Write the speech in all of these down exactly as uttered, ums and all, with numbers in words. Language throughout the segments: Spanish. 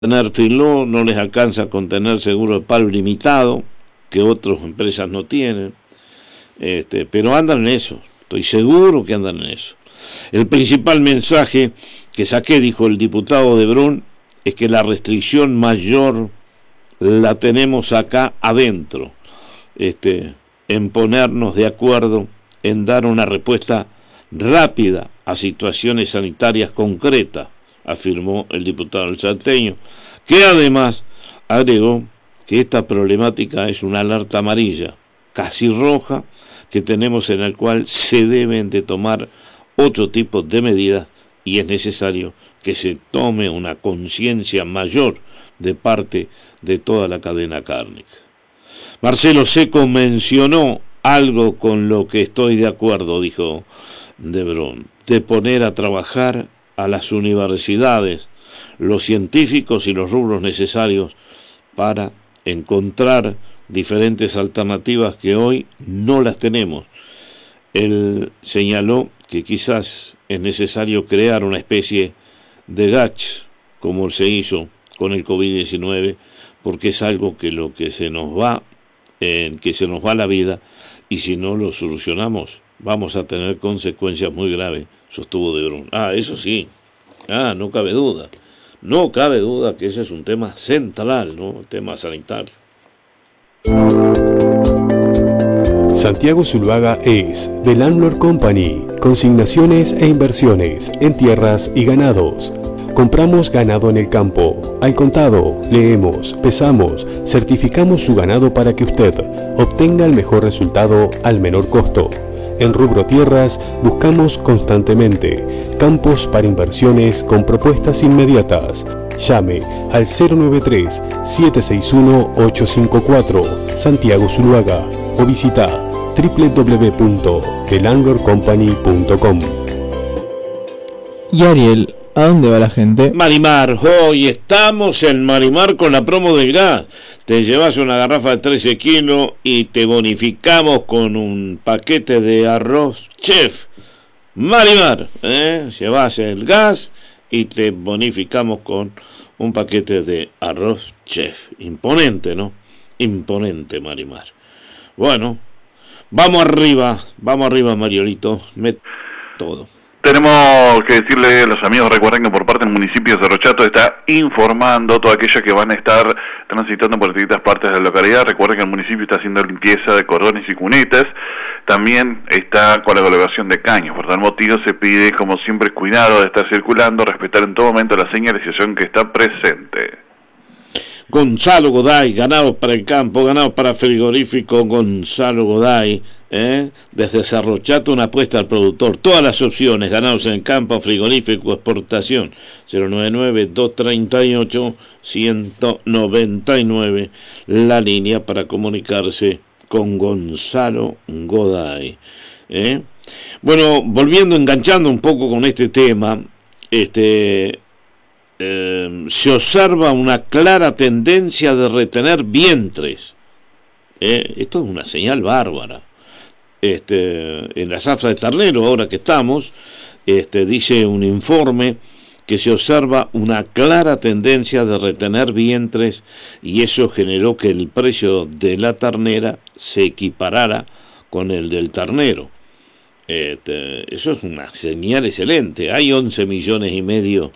tener filó, no les alcanza con tener seguro de paro ilimitado, que otras empresas no tienen, este, pero andan en eso, estoy seguro que andan en eso. El principal mensaje que saqué, dijo el diputado de Brun, es que la restricción mayor la tenemos acá adentro, este, en ponernos de acuerdo, en dar una respuesta rápida a situaciones sanitarias concretas, afirmó el diputado del Salteño, que además agregó que esta problemática es una alerta amarilla, casi roja, que tenemos en el cual se deben de tomar otro tipo de medidas y es necesario que se tome una conciencia mayor de parte de toda la cadena cárnica. Marcelo Seco mencionó algo con lo que estoy de acuerdo, dijo de Brun, de poner a trabajar a las universidades, los científicos y los rubros necesarios para encontrar diferentes alternativas que hoy no las tenemos. Él señaló que quizás es necesario crear una especie de G A C H, como se hizo con el COVID diecinueve, porque es algo que lo que se nos va, en que se nos va la vida, y si no lo solucionamos, vamos a tener consecuencias muy graves, sostuvo de Brun. Ah, eso sí, ah, no cabe duda, no cabe duda que ese es un tema central, ¿no? El tema sanitario. Santiago Zuluaga es The Landlord Company, consignaciones e inversiones en tierras y ganados. Compramos ganado en el campo, al contado, leemos, pesamos, certificamos su ganado para que usted obtenga el mejor resultado al menor costo. En rubro tierras buscamos constantemente campos para inversiones con propuestas inmediatas. Llame al cero nueve tres, siete seis uno, ocho cinco cuatro, Santiago Zuluaga, o visita doble u doble u doble u punto the landlord company punto com. Y Ariel, ¿a dónde va la gente? Marimar, hoy estamos en Marimar con la promo del gas. Te llevas una garrafa de trece kilos y te bonificamos con un paquete de arroz chef. Marimar, ¿eh? Llevas el gas y te bonificamos con un paquete de arroz chef. Imponente, ¿no? Imponente, Marimar. Bueno, vamos arriba, vamos arriba, Mariolito. Met todo. Tenemos que decirle a los amigos, recuerden que por parte del municipio de Cerro Chato está informando a todos aquellos que van a estar transitando por distintas partes de la localidad. Recuerden que el municipio está haciendo limpieza de cordones y cunetas, también está con la colocación de caños. Por tal motivo se pide, como siempre, cuidado de estar circulando, respetar en todo momento la señalización que está presente. Gonzalo Goday, ganados para el campo, ganados para frigorífico Gonzalo Goday, ¿eh? Desde Cerro Chato una apuesta al productor, todas las opciones, ganados en el campo, frigorífico, exportación, cero nueve nueve, dos tres ocho, uno nueve nueve, la línea para comunicarse con Gonzalo Goday, ¿eh? Bueno, volviendo, enganchando un poco con este tema, este... Eh, se observa una clara tendencia de retener vientres. Eh, esto es una señal bárbara. Este, en la zafra de ternero, ahora que estamos, este, dice un informe que se observa una clara tendencia de retener vientres y eso generó que el precio de la ternera se equiparara con el del ternero. Este, eso es una señal excelente. Hay once millones y medio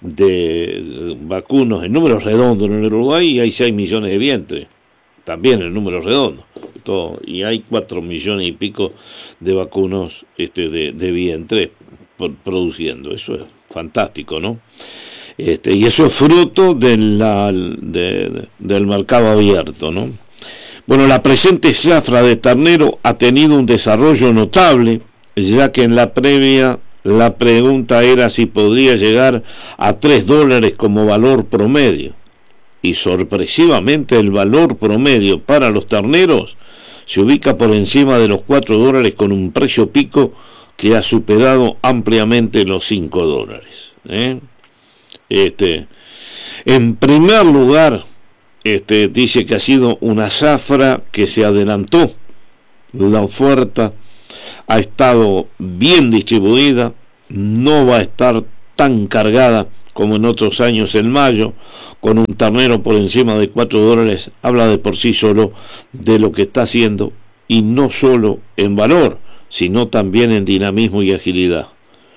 de vacunos en números redondos en el Uruguay y hay seis millones de vientres, también en números redondos. Todo, y hay cuatro millones y pico de vacunos este, de, de vientre por, produciendo. Eso es fantástico, ¿no? Este, y eso es fruto de la, de, de, del mercado abierto, ¿no? Bueno, la presente zafra de ternero ha tenido un desarrollo notable, ya que en la previa la pregunta era si podría llegar a tres dólares como valor promedio. Y sorpresivamente el valor promedio para los terneros se ubica por encima de los cuatro dólares con un precio pico que ha superado ampliamente los cinco dólares. ¿eh? Este, en primer lugar, este, dice que ha sido una zafra que se adelantó. La oferta ha estado bien distribuida, no va a estar tan cargada como en otros años en mayo, con un ternero por encima de cuatro dólares, habla de por sí solo de lo que está haciendo, y no solo en valor, sino también en dinamismo y agilidad.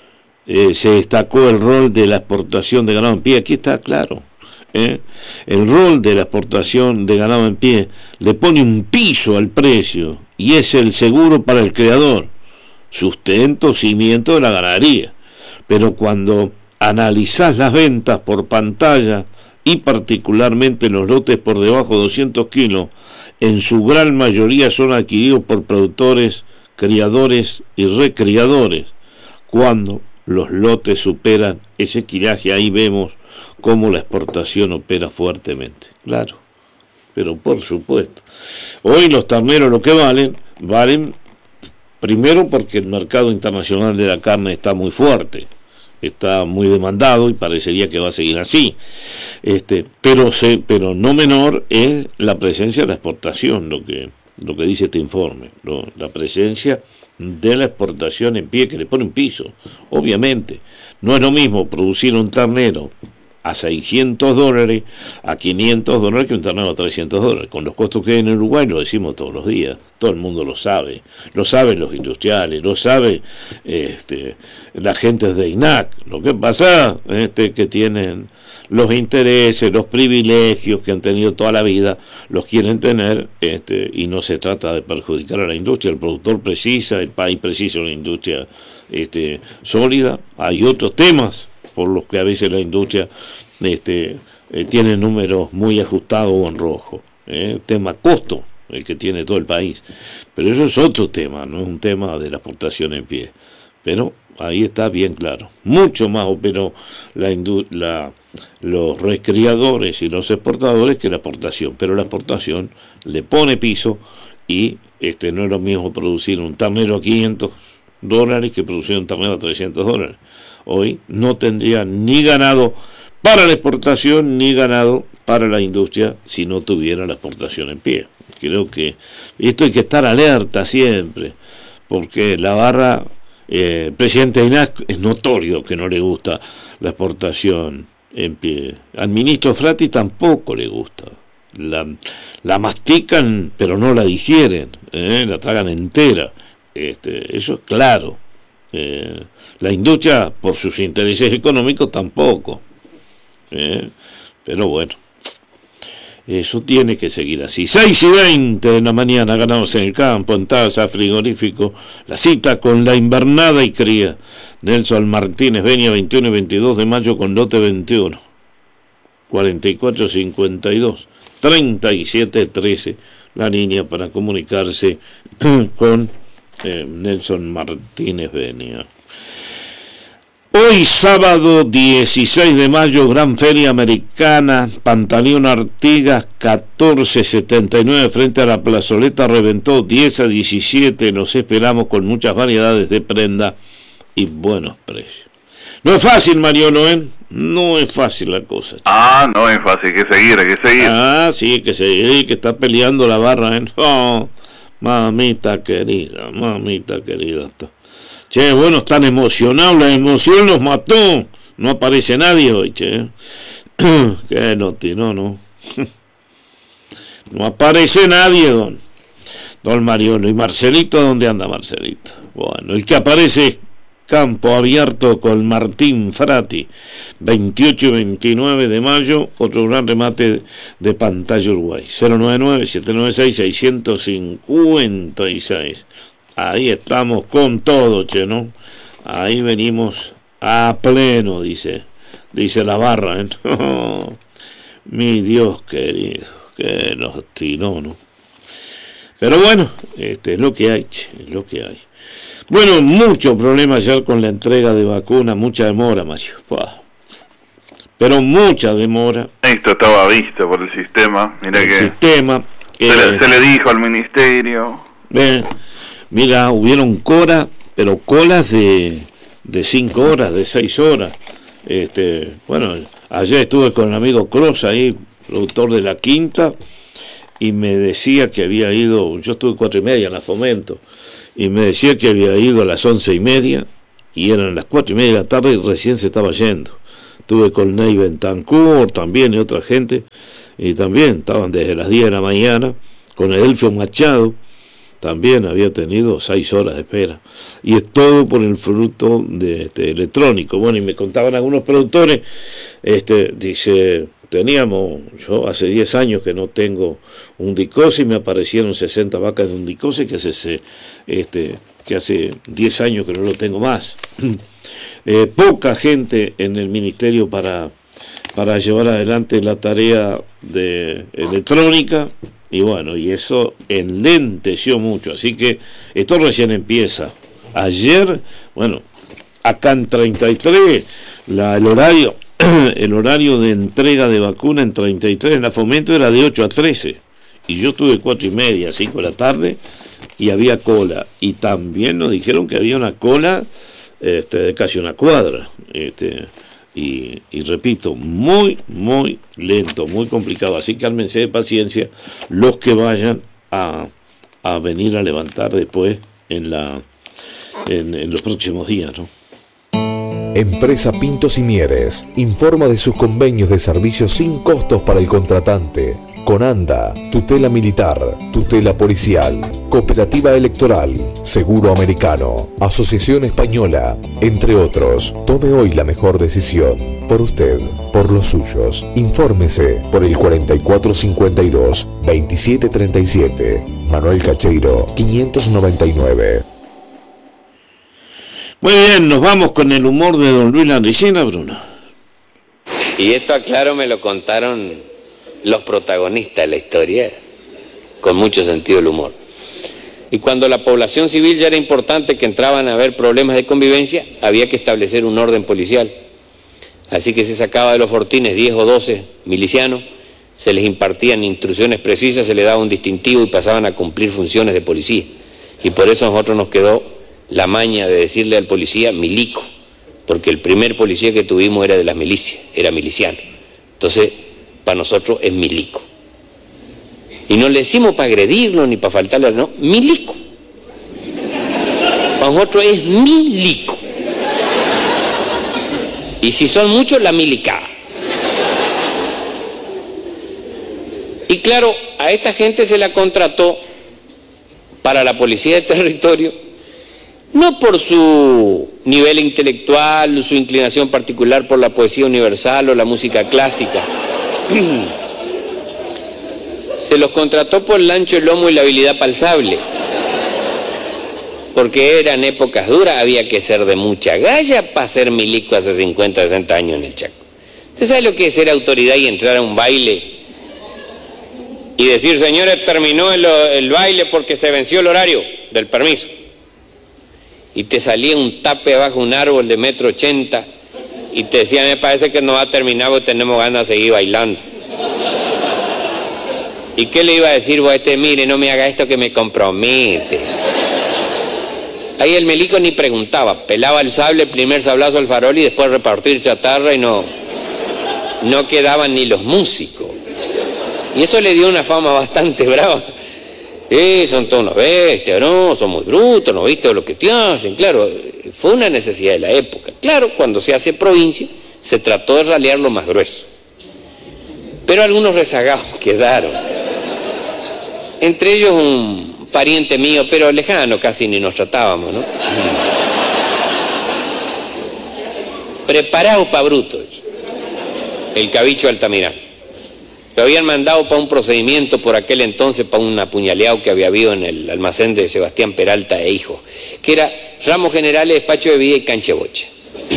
Eh, se destacó el rol de la exportación de ganado en pie, aquí está claro. ¿eh? El rol de la exportación de ganado en pie le pone un piso al precio, y es el seguro para el creador, sustento, cimiento de la ganadería. Pero cuando analizás las ventas por pantalla, y particularmente los lotes por debajo de doscientos kilos, en su gran mayoría son adquiridos por productores, criadores y recriadores. Cuando los lotes superan ese quilaje, ahí vemos cómo la exportación opera fuertemente. Claro, pero por supuesto. Hoy los terneros lo que valen, valen primero porque el mercado internacional de la carne está muy fuerte, está muy demandado y parecería que va a seguir así. Este, pero se, pero no menor es la presencia de la exportación, lo que lo que dice este informe, ¿no? La presencia de la exportación en pie, que le pone un piso. Obviamente, no es lo mismo producir un ternero a seiscientos dólares, a quinientos dólares, que un ternero a trescientos dólares. Con los costos que hay en Uruguay, lo decimos todos los días, todo el mundo lo sabe, lo saben los industriales, lo sabe este, la gente de I N A C. Lo que pasa este, que tienen los intereses, los privilegios que han tenido toda la vida, los quieren tener, este, y no se trata de perjudicar a la industria. El productor precisa, el país precisa una industria este, sólida. Hay otros temas por los que a veces la industria este, eh, tiene números muy ajustados o en rojo. ¿eh? Tema costo, el que tiene todo el país. Pero eso es otro tema, no es un tema de la exportación en pie. Pero ahí está bien claro. Mucho más operó la, la, los recriadores y los exportadores que la exportación. Pero la exportación le pone piso, y este no es lo mismo producir un ternero a quinientos dólares que producir un ternero a trescientos dólares. Hoy no tendría ni ganado para la exportación ni ganado para la industria si no tuviera la exportación en pie. Creo que esto hay que estar alerta siempre, porque la barra, eh, el presidente de I N A C es notorio que no le gusta la exportación en pie. Al ministro Frati tampoco le gusta. La, la mastican pero no la digieren, ¿eh? La tragan entera. Este, eso es claro. Eh, la industria, por sus intereses económicos, tampoco. Eh, pero bueno, eso tiene que seguir así. seis y veinte de la mañana, ganados en el campo, en Taza, frigorífico. La cita con la invernada y cría. Nelson Martínez Benia, veintiuno y veintidós de mayo con lote veintiuno. cuarenta y cuatro cincuenta y dos, treinta y siete trece. La línea para comunicarse con Eh, Nelson Martínez Benia. Hoy sábado dieciséis de mayo, Gran Feria Americana, Pantaleón Artigas, catorce setenta y nueve frente a la plazoleta, reventó diez a diecisiete. Nos esperamos con muchas variedades de prenda y buenos precios. No es fácil, Mariano, ¿eh? No es fácil la cosa, chico. Ah, no es fácil, hay que seguir, hay que seguir. Ah, sí, hay que seguir, que está peleando la barra, ¿eh? Oh. Mamita querida, mamita querida. Che, bueno, están emocionados, la emoción los mató. No aparece nadie hoy, che. Qué noti, no, no. No aparece nadie, don. Don Mariano. ¿Y Marcelito? ¿Dónde anda Marcelito? Bueno, el que aparece es Campo Abierto con Martín Frati, veintiocho y veintinueve de mayo, otro gran remate de pantalla Uruguay, cero nueve nueve, siete nueve seis, seis cinco seis. Ahí estamos con todo, che, ¿no? Ahí venimos a pleno, dice, dice la barra, ¿eh? Oh, mi Dios querido, que nos tiró, ¿no? Pero bueno, este es lo que hay, che, es lo que hay. Bueno, mucho problema ya con la entrega de vacunas, mucha demora, Mario. Pero mucha demora. Esto estaba visto por el sistema, mira el que sistema. Se, eh, le, se le dijo al ministerio. Eh, mira, hubieron colas, pero colas de de cinco horas, de seis horas. Este, bueno, ayer estuve con el amigo Cross ahí, productor de La Quinta, y me decía que había ido, yo estuve cuatro y media en la Fomento, y me decía que había ido a las once y media y eran las cuatro y media de la tarde y recién se estaba yendo. Estuve con Ney Bentancur también y otra gente, y también estaban desde las diez de la mañana, con Edelfio Machado, también había tenido seis horas de espera, y es todo por el fruto de este electrónico. Bueno, y me contaban algunos productores, este, dice, teníamos, yo hace diez años que no tengo un Dicose y me aparecieron sesenta vacas de un Dicose que hace, este, que hace diez años que no lo tengo más. Eh, poca gente en el ministerio para, para llevar adelante la tarea de electrónica, y bueno, y eso enlenteció mucho, así que esto recién empieza. Ayer, bueno, acá en treinta y tres, la, el horario el horario de entrega de vacuna en treinta y tres en la Fomento era de ocho a trece, y yo tuve cuatro y media, cinco de la tarde, y había cola, y también nos dijeron que había una cola este, de casi una cuadra, este, y, y repito, muy, muy lento, muy complicado, así que ármense de paciencia los que vayan a, a venir a levantar después en, la, en, en los próximos días, ¿no? Empresa Pintos y Mieres informa de sus convenios de servicios sin costos para el contratante. Conanda, tutela militar, tutela policial, cooperativa electoral, seguro americano, asociación española, entre otros. Tome hoy la mejor decisión. Por usted, por los suyos. Infórmese por el cuarenta y cuatro cincuenta y dos, veintisiete treinta y siete. Manuel Cacheiro, quinientos noventa y nueve. Muy bien, nos vamos con el humor de don Luis Landricina, Bruno. Y esto, aclaro, me lo contaron los protagonistas de la historia, con mucho sentido del humor. Y cuando la población civil ya era importante, que entraban a haber problemas de convivencia, había que establecer un orden policial. Así que se sacaba de los fortines diez o doce milicianos, se les impartían instrucciones precisas, se les daba un distintivo y pasaban a cumplir funciones de policía. Y por eso a nosotros nos quedó la maña de decirle al policía milico, porque el primer policía que tuvimos era de las milicias, era miliciano. Entonces, para nosotros es milico. Y no le decimos para agredirlo ni para faltarle, no, milico. Para nosotros es milico. Y si son muchos, la milicada. Y claro, a esta gente se la contrató para la policía de territorio, no por su nivel intelectual, su inclinación particular por la poesía universal o la música clásica. Se los contrató por el ancho, el lomo y la habilidad palsable. Porque eran épocas duras, había que ser de mucha galla para ser milico hace cincuenta, sesenta años en el Chaco. ¿Usted sabe lo que es ser autoridad y entrar a un baile y decir, señores, terminó el, el baile porque se venció el horario del permiso? Y te salía un tape bajo un árbol de metro ochenta y te decían, me parece que no va a terminar porque tenemos ganas de seguir bailando. ¿Y qué le iba a decir vos a este? Mire, no me haga esto que me compromete. Ahí el milico ni preguntaba, pelaba el sable, el primer sablazo al farol y después repartir chatarra, y no, no quedaban ni los músicos. Y eso le dio una fama bastante brava. Eh, son todos unos bestias, no, son muy brutos, no viste lo que te hacen. Claro, fue una necesidad de la época. Claro, cuando se hace provincia, se trató de ralear lo más grueso. Pero algunos rezagados quedaron. Entre ellos un pariente mío, pero lejano, casi ni nos tratábamos, ¿no? Preparado para brutos, el Cabicho Altamirano. Lo habían mandado para un procedimiento por aquel entonces, para un apuñaleado que había habido en el almacén de Sebastián Peralta e Hijos, que era ramos generales, despacho de vida y cancha de bocha.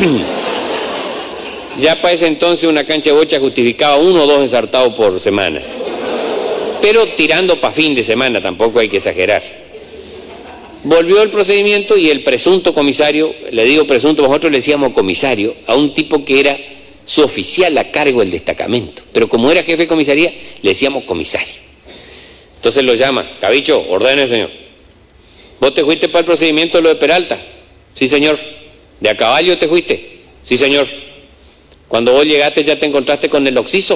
Ya para ese entonces una cancha de bocha justificaba uno o dos ensartados por semana, pero tirando para fin de semana, tampoco hay que exagerar. Volvió el procedimiento y el presunto comisario, le digo presunto, nosotros le decíamos comisario, a un tipo que era su oficial a cargo del destacamento, pero como era jefe de comisaría, le decíamos comisario. Entonces lo llama, Cabicho, ordene, señor. ¿Vos te fuiste para el procedimiento de lo de Peralta? Sí, señor. ¿De a caballo te fuiste? Sí, señor. Cuando vos llegaste ya te encontraste con el occiso.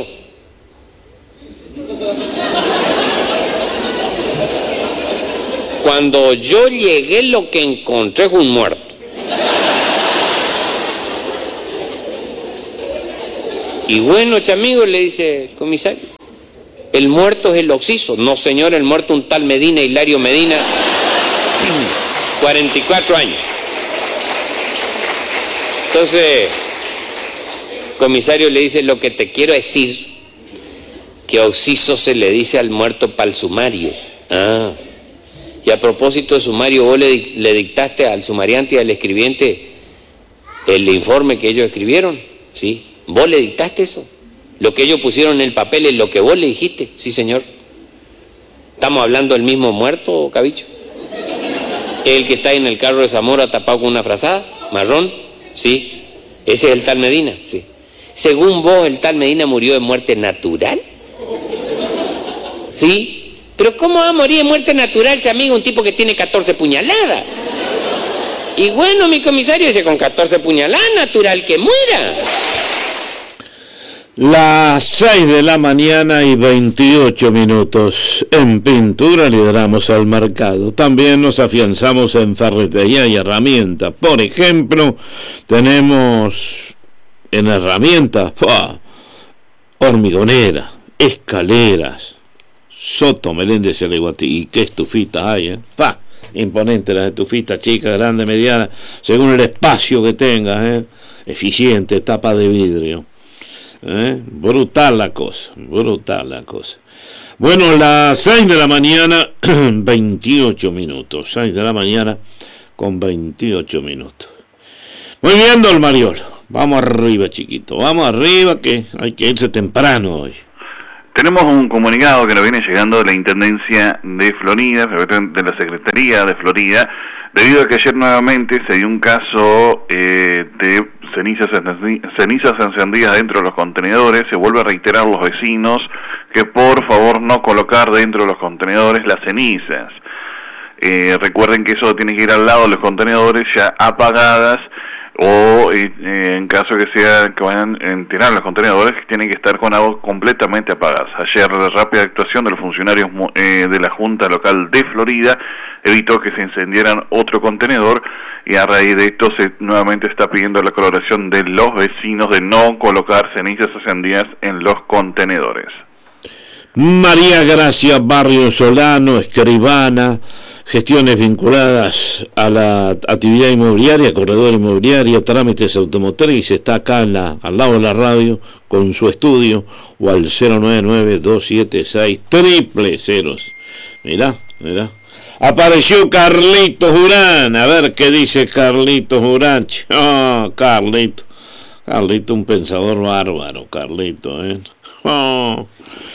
Cuando yo llegué lo que encontré fue un muerto. Y bueno, chamigo, le dice el comisario, el muerto es el occiso. No, señor, el muerto un tal Medina, Hilario Medina, cuarenta y cuatro años. Entonces, el comisario le dice, lo que te quiero decir, que occiso se le dice al muerto para el sumario. Ah, y a propósito de sumario, vos le, le dictaste al sumariante y al escribiente el informe que ellos escribieron, ¿sí? ¿Vos le dictaste eso? Lo que ellos pusieron en el papel es lo que vos le dijiste. Sí, señor. ¿Estamos hablando del mismo muerto, Cabicho? ¿El que está en el carro de Zamora tapado con una frazada? ¿Marrón? Sí. ¿Ese es el tal Medina? Sí. Según vos, ¿el tal Medina murió de muerte natural? Sí. ¿Pero cómo va a morir de muerte natural, chamigo, un tipo que tiene catorce puñaladas? Y bueno, mi comisario dice, con catorce puñaladas, natural que muera. Las seis de la mañana y veintiocho minutos. En pintura lideramos al mercado. También nos afianzamos en ferretería y herramientas. Por ejemplo, tenemos en herramientas, ¡pua!, hormigonera, escaleras, Soto, Meléndez y Aleguatí. Y qué estufitas hay, ¿eh? ¡Fa! Imponente las estufitas, chicas, grandes, medianas, según el espacio que tengas, ¿eh? Eficiente, tapa de vidrio. ¿Eh? Brutal la cosa, brutal la cosa. Bueno, las seis de la mañana, veintiocho minutos, seis de la mañana con veintiocho minutos. Muy bien, don Mariolo, vamos arriba, chiquito, vamos arriba, que hay que irse temprano hoy. Tenemos un comunicado que nos viene llegando de la Intendencia de Florida, de la Secretaría de Florida, debido a que ayer nuevamente se dio un caso eh, de cenizas, cenizas encendidas dentro de los contenedores. Se vuelve a reiterar a los vecinos que por favor no colocar dentro de los contenedores las cenizas. Eh, recuerden que eso tiene que ir al lado de los contenedores ya apagadas, o eh, en caso que sea que vayan a tirar los contenedores, que tienen que estar con agua completamente apagadas. Ayer la rápida actuación de los funcionarios eh, de la Junta Local de Florida evitó que se encendieran otro contenedor, y a raíz de esto se nuevamente está pidiendo la colaboración de los vecinos de no colocar cenizas encendidas en los contenedores. María Gracia Barrio Solano, escribana, gestiones vinculadas a la actividad inmobiliaria, corredor inmobiliaria, trámites automotrices, está acá en la, al lado de la radio con su estudio, o al cero nueve nueve, dos siete seis, triple ceros. Mirá, mirá. Apareció Carlitos Urán, a ver qué dice Carlitos Urán. Oh, Carlito, Carlito, un pensador bárbaro, Carlito, ¿eh? Oh.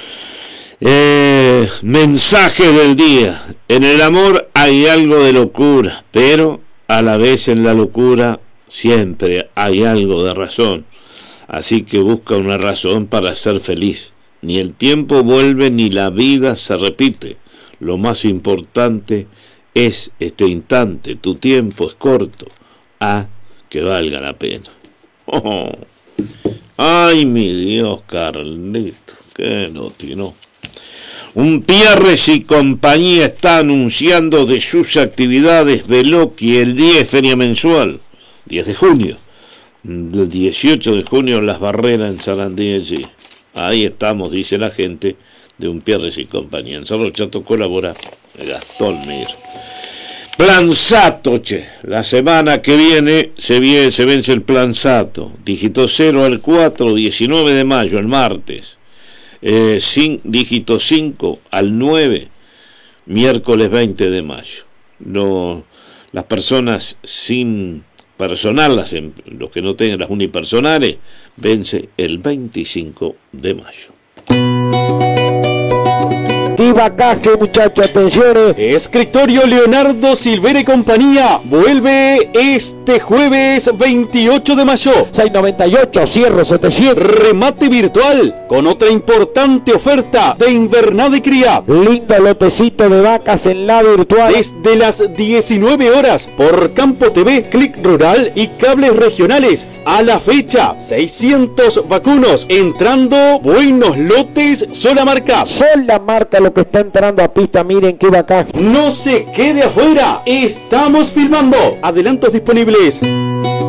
Eh, mensaje del día. En el amor hay algo de locura, pero a la vez en la locura siempre hay algo de razón. Así que busca una razón para ser feliz. Ni el tiempo vuelve ni la vida se repite. Lo más importante es este instante. Tu tiempo es corto. Ah, que valga la pena. Oh. Ay, mi Dios, Carlito, que lo tiró. Un Pierres y compañía está anunciando de sus actividades Veloqui el diez, feria mensual, diez de junio. El dieciocho de junio Las Barreras en Sarandí allí. Ahí estamos, dice la gente de un Pierres y compañía. En Cerro Chato colabora Gastón Mir. Plansato, che. La semana que viene se, viene, se vence el Plansato. Dígito cero al cuatro, diecinueve de mayo, el martes. Eh, sin, dígito cinco al nueve, miércoles veinte de mayo. No, las personas sin personal, las, los que no tengan las unipersonales, vence el veinticinco de mayo. Ibacaje, muchachos, atención. Escritorio Leonardo Silvera y compañía vuelve este jueves veintiocho de mayo. seiscientos noventa y ocho, cierre setecientos. Remate virtual con otra importante oferta de invernada y cría. Lindo lotecito de vacas en la virtual. Desde las diecinueve horas por Campo T V, Click Rural y cables regionales. A la fecha, seiscientos vacunos. Entrando buenos lotes, sola marca. Sola marca lo que está entrando a pista, miren qué bacán. No se quede afuera, estamos filmando. Adelantos disponibles.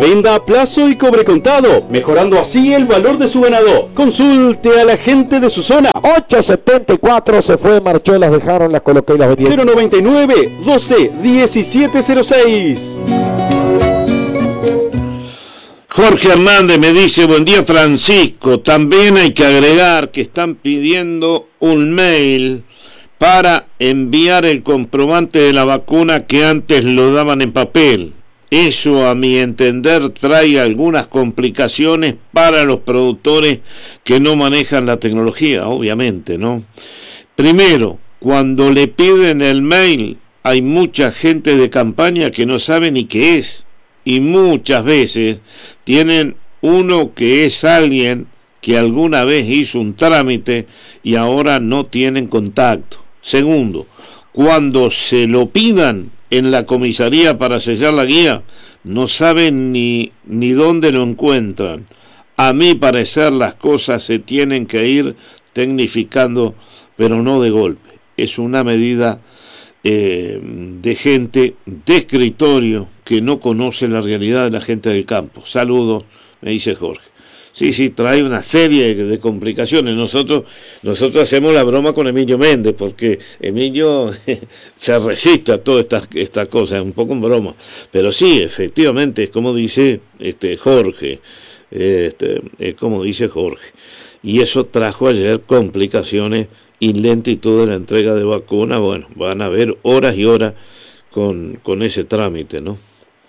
Venda a plazo y cobre contado, mejorando así el valor de su ganado. Consulte a la gente de su zona. ocho setenta y cuatro se fue, marchó, las dejaron, las coloqué y las vendí. cero noventa y nueve, doce, diecisiete cero seis. Jorge Hernández me dice, buen día Francisco, también hay que agregar que están pidiendo un mail para enviar el comprobante de la vacuna que antes lo daban en papel. Eso, a mi entender, trae algunas complicaciones para los productores que no manejan la tecnología, obviamente, ¿no? Primero, cuando le piden el mail, hay mucha gente de campaña que no sabe ni qué es. Y muchas veces tienen uno que es alguien que alguna vez hizo un trámite y ahora no tienen contacto. Segundo, cuando se lo pidan en la comisaría para sellar la guía, no saben ni, ni dónde lo encuentran. A mi parecer las cosas se tienen que ir tecnificando, pero no de golpe. Es una medida eh, de gente de escritorio que no conoce la realidad de la gente del campo. Saludos, me dice Jorge. Sí, sí, trae una serie de complicaciones. Nosotros nosotros hacemos la broma con Emilio Méndez, porque Emilio se resiste a toda esta, esta cosa, es un poco en broma. Pero sí, efectivamente, es como dice este Jorge, este, es como dice Jorge. Y eso trajo ayer complicaciones y lentitud de la entrega de vacunas. Bueno, van a haber horas y horas con, con ese trámite, ¿no?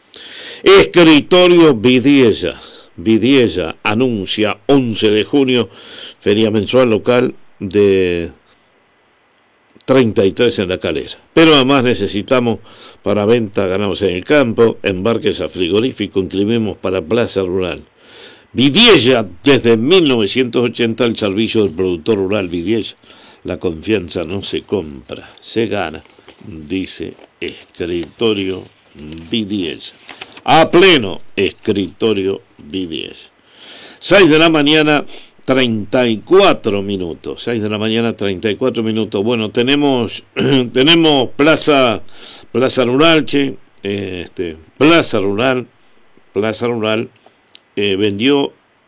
Escritorio Vidiella. Vidiella anuncia once de junio, feria mensual local de treinta y tres en La Calera. Pero además necesitamos para venta ganados en el campo, embarques a frigorífico, incluimos para Plaza Rural. Vidiella, desde mil novecientos ochenta, el servicio del productor rural Vidiella. La confianza no se compra, se gana, dice Escritorio Vidiella. A pleno, Escritorio Vidiella. seis de la mañana, treinta y cuatro minutos. seis de la mañana, treinta y cuatro minutos. Bueno, tenemos tenemos Plaza Plaza Rural, che, este, Plaza Rural, Plaza Rural eh, vendió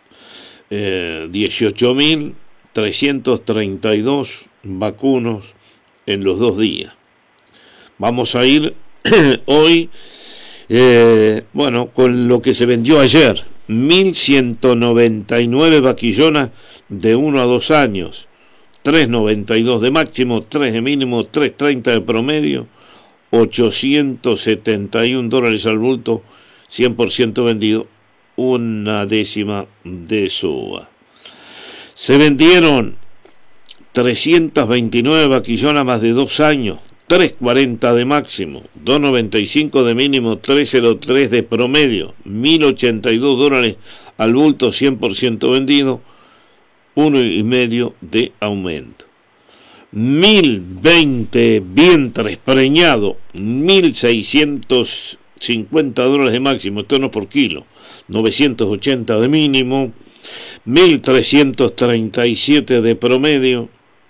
eh, dieciocho mil trescientos treinta y dos vacunos en los dos días. Vamos a ir hoy Eh, bueno, con lo que se vendió ayer, mil ciento noventa y nueve vaquillonas de uno a dos años, tres noventa y dos de máximo, tres de mínimo, tres treinta de promedio, ochocientos setenta y un dólares al bulto, cien por ciento vendido, una décima de suba. Se vendieron trescientas veintinueve vaquillonas más de dos años, tres cuarenta de máximo, dos noventa y cinco de mínimo, tres cero tres de promedio, mil ochenta y dos dólares al bulto, cien por ciento vendido, uno y medio de aumento. mil veinte vientres preñado, mil seiscientos cincuenta dólares de máximo, esto no por kilo, novecientos ochenta de mínimo, mil trescientos treinta y siete de promedio,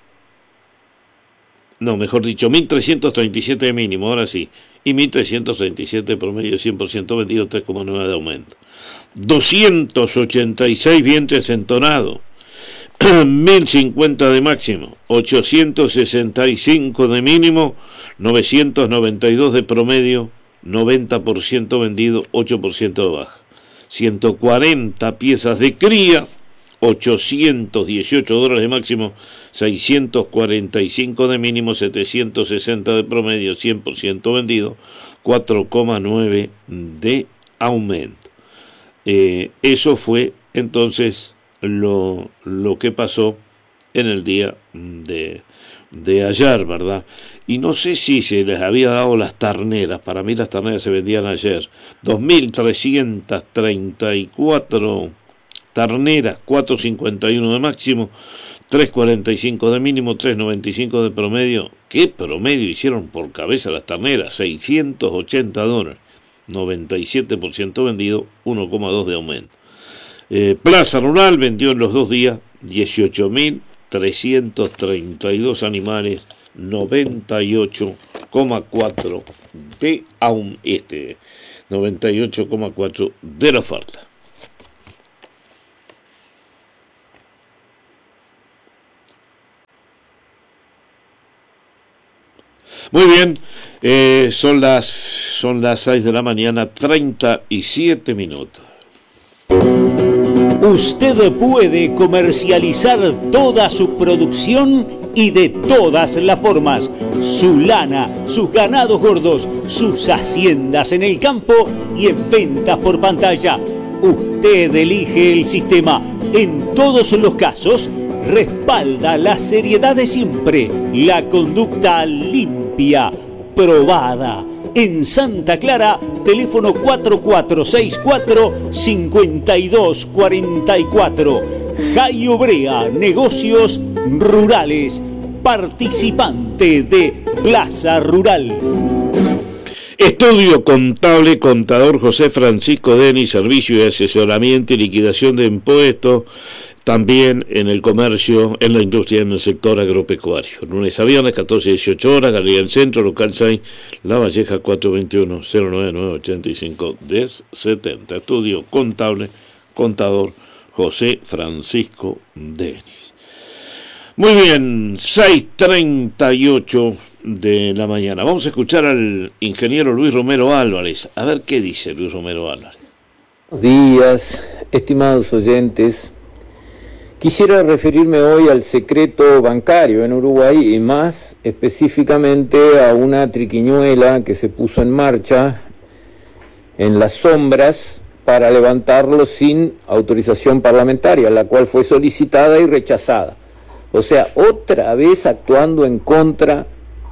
no, mejor dicho, mil trescientos treinta y siete de mínimo, ahora sí, y mil trescientos treinta y siete de promedio, cien por ciento vendido, tres coma nueve de aumento. doscientos ochenta y seis vientres entonados, mil cincuenta de máximo, ochocientos sesenta y cinco de mínimo, novecientos noventa y dos de promedio, noventa por ciento vendido, ocho por ciento de baja. ciento cuarenta piezas de cría, ochocientos dieciocho dólares de máximo, seiscientos cuarenta y cinco de mínimo, setecientos sesenta de promedio, cien por ciento vendido, cuatro coma nueve de aumento. Eh, eso fue entonces lo, lo que pasó en el día de, de ayer, ¿verdad? Y no sé si se les había dado las terneras, para mí las terneras se vendían ayer, dos mil trescientos treinta y cuatro terneras, cuatro cincuenta y uno de máximo, tres cuarenta y cinco de mínimo, tres noventa y cinco de promedio. ¿Qué promedio hicieron por cabeza las terneras? seiscientos ochenta dólares, noventa y siete por ciento vendido, uno coma dos de aumento. Eh, Plaza Rural vendió en los dos días dieciocho mil trescientos treinta y dos animales, noventa y ocho coma cuatro de, aum, este, noventa y ocho coma cuatro de la oferta. Muy bien, eh, son las son las seis de la mañana, treinta y siete minutos. Usted puede comercializar toda su producción y de todas las formas. Su lana, sus ganados gordos, sus haciendas en el campo y en ventas por pantalla. Usted elige el sistema. En todos los casos, respalda la seriedad de siempre, la conducta limpia, probada. En Santa Clara, teléfono cuatro cuatro seis cuatro, cinco dos cuatro cuatro. Jai Obrea, negocios rurales, participante de Plaza Rural. Estudio contable, contador José Francisco Denis, servicio de asesoramiento y liquidación de impuestos, también en el comercio, en la industria, en el sector agropecuario. Lunes a viernes, catorce a dieciocho horas, Galería del Centro, local seis, La Valleja, cuatro dos uno, cero nueve nueve, ocho cinco, uno cero siete cero. Estudio contable, contador José Francisco Denis. Muy bien, seis treinta y ocho de la mañana. Vamos a escuchar al ingeniero Luis Romero Álvarez. A ver qué dice Luis Romero Álvarez. Buenos días, estimados oyentes. Quisiera referirme hoy al secreto bancario en Uruguay y más específicamente a una triquiñuela que se puso en marcha en las sombras para levantarlo sin autorización parlamentaria, la cual fue solicitada y rechazada. O sea, otra vez actuando en contra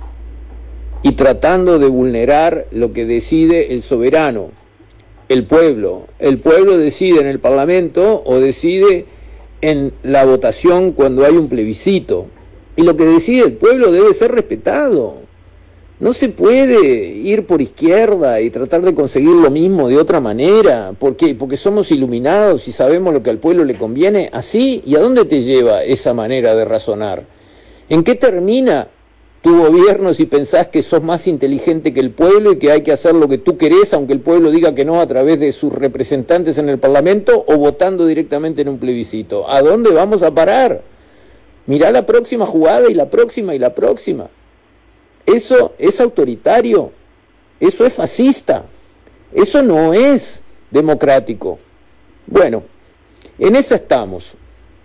y tratando de vulnerar lo que decide el soberano, el pueblo. El pueblo decide en el Parlamento o decide en la votación cuando hay un plebiscito. Y lo que decide el pueblo debe ser respetado. No se puede ir por izquierda y tratar de conseguir lo mismo de otra manera. ¿Por qué? Porque somos iluminados y sabemos lo que al pueblo le conviene. ¿Así? ¿Y a dónde te lleva esa manera de razonar? ¿En qué termina tu gobierno si pensás que sos más inteligente que el pueblo y que hay que hacer lo que tú querés, aunque el pueblo diga que no a través de sus representantes en el Parlamento o votando directamente en un plebiscito? ¿A dónde vamos a parar? Mirá la próxima jugada y la próxima y la próxima. Eso es autoritario, eso es fascista, eso no es democrático. Bueno, en esa estamos.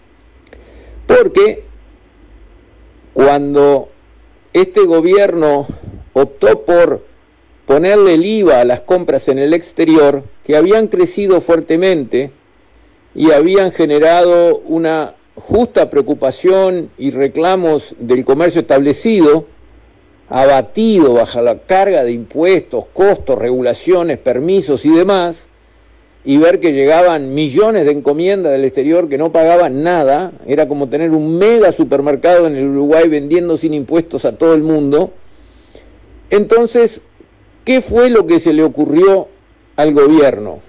Porque cuando este gobierno optó por ponerle el I V A a las compras en el exterior, que habían crecido fuertemente y habían generado una justa preocupación y reclamos del comercio establecido, abatido bajo la carga de impuestos, costos, regulaciones, permisos y demás, y ver que llegaban millones de encomiendas del exterior que no pagaban nada, era como tener un mega supermercado en el Uruguay vendiendo sin impuestos a todo el mundo. Entonces, ¿qué fue lo que se le ocurrió al gobierno?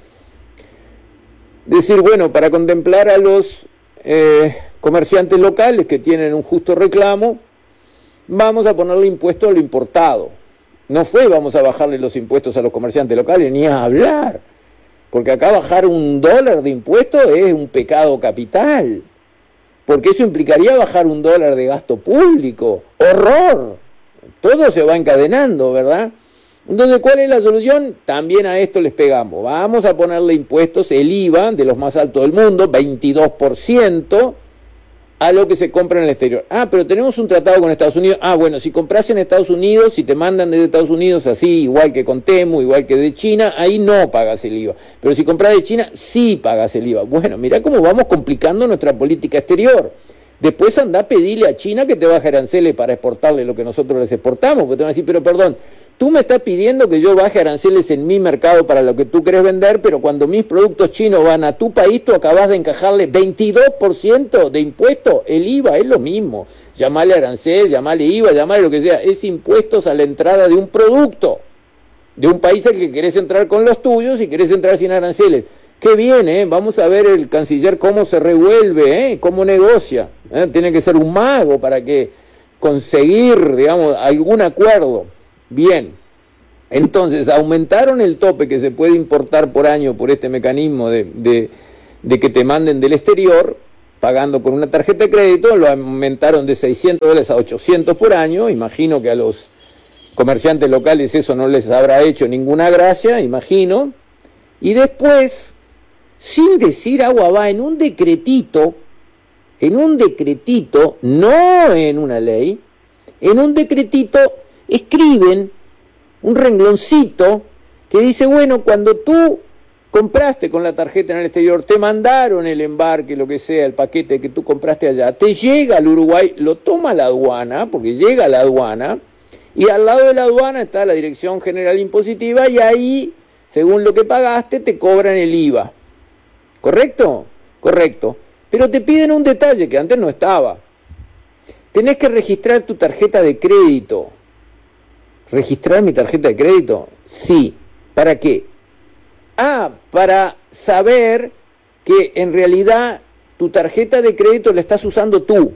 Decir, bueno, para contemplar a los eh, comerciantes locales que tienen un justo reclamo, vamos a ponerle impuesto a lo importado. No fue vamos a bajarle los impuestos a los comerciantes locales, ni a hablar. Porque acá bajar un dólar de impuestos es un pecado capital. Porque eso implicaría bajar un dólar de gasto público. ¡Horror! Todo se va encadenando, ¿verdad? Entonces, ¿cuál es la solución? También a esto les pegamos. Vamos a ponerle impuestos, el I V A, de los más altos del mundo, veintidós por ciento, a lo que se compra en el exterior. Ah, pero tenemos un tratado con Estados Unidos. Ah, bueno, si compras en Estados Unidos, si te mandan desde Estados Unidos así, igual que con Temu, igual que de China, ahí no pagas el I V A. Pero si compras de China, sí pagas el I V A. Bueno, mirá cómo vamos complicando nuestra política exterior. Después anda a pedirle a China que te baje aranceles para exportarle lo que nosotros les exportamos, porque te van a decir, pero perdón, tú me estás pidiendo que yo baje aranceles en mi mercado para lo que tú querés vender, pero cuando mis productos chinos van a tu país, tú acabas de encajarle veintidós por ciento de impuesto. El I V A es lo mismo. Llamale arancel, llamale I V A, llamale lo que sea. Es impuestos a la entrada de un producto, de un país al que querés entrar con los tuyos y querés entrar sin aranceles. Qué bien, ¿eh? Vamos a ver el canciller cómo se revuelve, ¿eh? Cómo negocia. ¿eh? Tiene que ser un mago para que conseguir, digamos, algún acuerdo. Bien, Entonces aumentaron el tope que se puede importar por año por este mecanismo de, de, de que te manden del exterior, pagando con una tarjeta de crédito, lo aumentaron de seiscientos dólares a ochocientos por año. Imagino que a los comerciantes locales eso no les habrá hecho ninguna gracia, imagino. Y después, sin decir agua va, en un decretito, en un decretito, no en una ley, en un decretito escriben un rengloncito que dice, bueno, cuando tú compraste con la tarjeta en el exterior, te mandaron el embarque, lo que sea, el paquete que tú compraste allá, te llega al Uruguay, lo toma la aduana, porque llega a la aduana, y al lado de la aduana está la Dirección General Impositiva, y ahí, según lo que pagaste, te cobran el I V A. ¿Correcto? Correcto. Pero te piden un detalle que antes no estaba. Tenés que registrar tu tarjeta de crédito. ¿Registrar mi tarjeta de crédito? Sí. ¿Para qué? Ah, para saber que en realidad tu tarjeta de crédito la estás usando tú.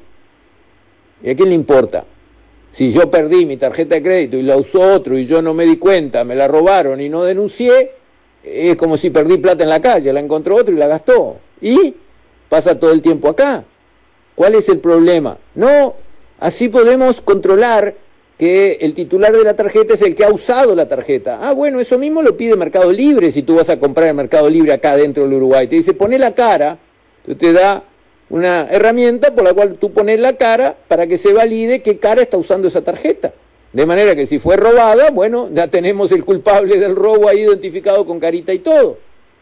¿Y a quién le importa? Si yo perdí mi tarjeta de crédito y la usó otro y yo no me di cuenta, me la robaron y no denuncié, es como si perdí plata en la calle, la encontró otro y la gastó. Y pasa todo el tiempo acá. ¿Cuál es el problema? No, así podemos controlar que el titular de la tarjeta es el que ha usado la tarjeta. Ah, bueno, eso mismo lo pide Mercado Libre si tú vas a comprar en Mercado Libre acá dentro del Uruguay. Te dice, poné la cara, entonces te da una herramienta por la cual tú pones la cara para que se valide qué cara está usando esa tarjeta. De manera que si fue robada, bueno, ya tenemos el culpable del robo ahí identificado con carita y todo.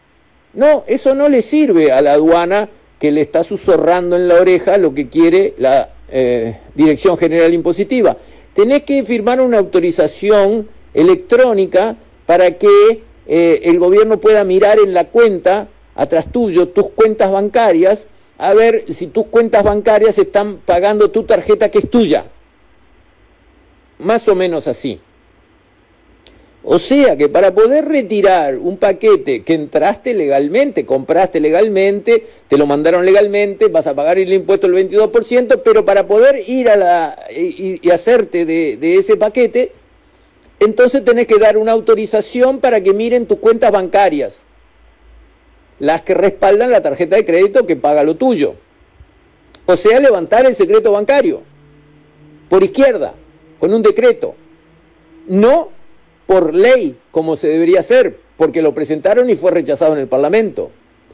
No, eso no le sirve a la aduana que le está susurrando en la oreja lo que quiere la eh, Dirección General Impositiva. Tenés que firmar una autorización electrónica para que eh, el gobierno pueda mirar en la cuenta, atrás tuyo, tus cuentas bancarias, a ver si tus cuentas bancarias están pagando tu tarjeta que es tuya. Más o menos así. O sea que para poder retirar un paquete que entraste legalmente, compraste legalmente, te lo mandaron legalmente, vas a pagar el impuesto del veintidós por ciento, pero para poder ir a la y, y hacerte de, de ese paquete, entonces tenés que dar una autorización para que miren tus cuentas bancarias, las que respaldan la tarjeta de crédito que paga lo tuyo. O sea, levantar el secreto bancario por izquierda, con un decreto. No por ley, como se debería hacer, porque lo presentaron y fue rechazado en el Parlamento.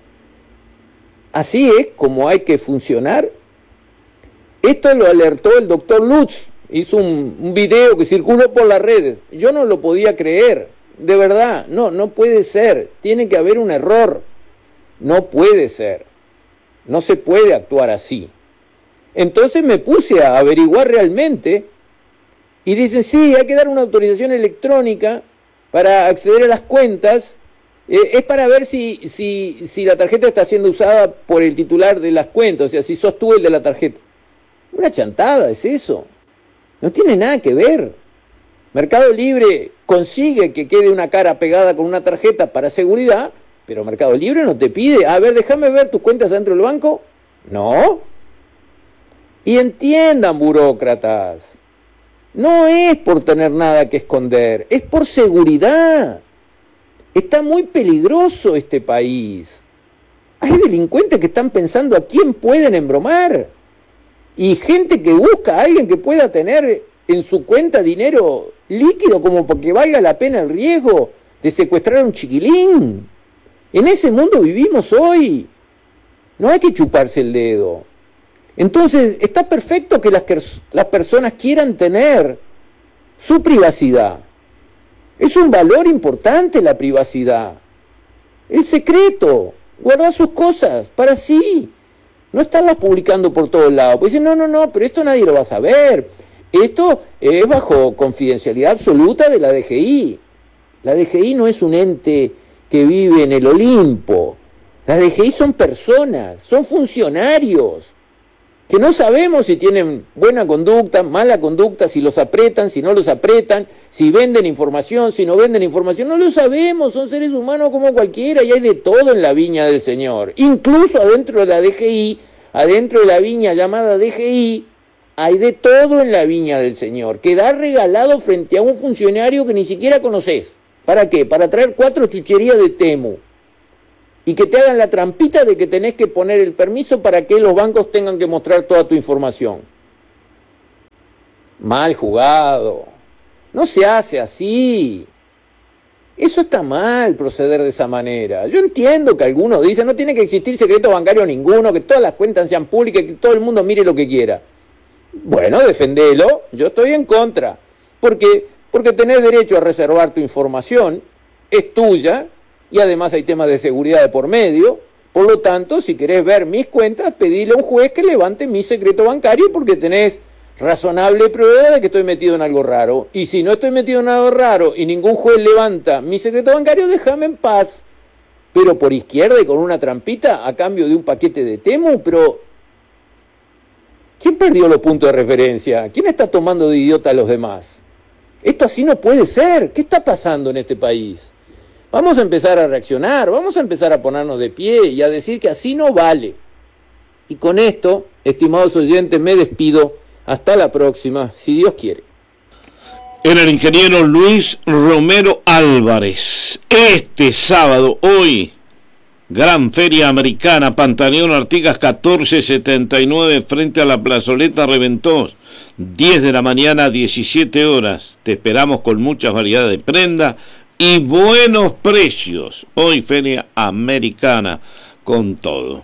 Así es como hay que funcionar. Esto lo alertó el doctor Lutz, hizo un, un video que circuló por las redes. Yo no lo podía creer, de verdad, no, no puede ser, tiene que haber un error, no puede ser, no se puede actuar así. Entonces me puse a averiguar realmente. Y dicen, sí, hay que dar una autorización electrónica para acceder a las cuentas. Eh, es para ver si, si, si la tarjeta está siendo usada por el titular de las cuentas, o sea, si sos tú el de la tarjeta. Una chantada es eso. No tiene nada que ver. Mercado Libre consigue que quede una cara pegada con una tarjeta para seguridad, pero Mercado Libre no te pide, a ver, déjame ver tus cuentas dentro del banco. No. Y entiendan, burócratas. No es por tener nada que esconder, es por seguridad. Está muy peligroso este país. Hay delincuentes que están pensando a quién pueden embromar. Y gente que busca a alguien que pueda tener en su cuenta dinero líquido como porque valga la pena el riesgo de secuestrar a un chiquilín. En ese mundo vivimos hoy. No hay que chuparse el dedo. Entonces, está perfecto que las, las personas quieran tener su privacidad. Es un valor importante la privacidad. El secreto, guardar sus cosas para sí. No estarlas publicando por todos lados. Pues dicen, no, no, no, pero esto nadie lo va a saber. Esto es bajo confidencialidad absoluta de la D G I. La D G I no es un ente que vive en el Olimpo. La D G I son personas, son funcionarios, que no sabemos si tienen buena conducta, mala conducta, si los apretan, si no los apretan, si venden información, si no venden información, no lo sabemos, son seres humanos como cualquiera y hay de todo en la viña del Señor. Incluso adentro de la D G I, adentro de la viña llamada D G I, hay de todo en la viña del Señor. Quedar regalado frente a un funcionario que ni siquiera conoces. ¿Para qué? Para traer cuatro chucherías de Temu y que te hagan la trampita de que tenés que poner el permiso para que los bancos tengan que mostrar toda tu información. Mal jugado. No se hace así. Eso está mal, proceder de esa manera. Yo entiendo que algunos dicen no tiene que existir secreto bancario ninguno, que todas las cuentas sean públicas, que todo el mundo mire lo que quiera. Bueno, defendelo. Yo estoy en contra. ¿Por qué? Porque tenés derecho a reservar tu información, es tuya, y además hay temas de seguridad de por medio. Por lo tanto, si querés ver mis cuentas, pedile a un juez que levante mi secreto bancario porque tenés razonable prueba de que estoy metido en algo raro. Y si no estoy metido en algo raro y ningún juez levanta mi secreto bancario, déjame en paz. Pero por izquierda y con una trampita a cambio de un paquete de Temu, pero ¿quién perdió los puntos de referencia? ¿Quién está tomando de idiota a los demás? Esto así no puede ser. ¿Qué está pasando en este país? Vamos a empezar a reaccionar, vamos a empezar a ponernos de pie y a decir que así no vale. Y con esto, estimados oyentes, me despido. Hasta la próxima, si Dios quiere. Era el ingeniero Luis Romero Álvarez. Este sábado, hoy, Gran Feria Americana, Pantaleón Artigas catorce setenta y nueve, frente a la plazoleta Reventós, diez de la mañana, diecisiete horas. Te esperamos con muchas variedades de prenda y buenos precios. Hoy Feria Americana con todo.